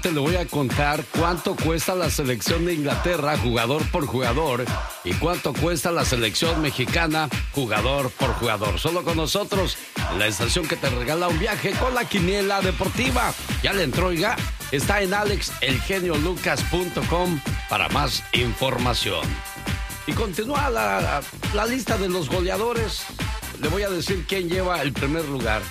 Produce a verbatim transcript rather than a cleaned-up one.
Te le voy a contar cuánto cuesta la selección de Inglaterra jugador por jugador y cuánto cuesta la selección mexicana jugador por jugador. Solo con nosotros, la estación que te regala un viaje con la quiniela deportiva. Ya le entró, oiga, está en alex el genio lucas punto com para más información. Y continúa la, la lista de los goleadores. Le voy a decir quién lleva el primer lugar.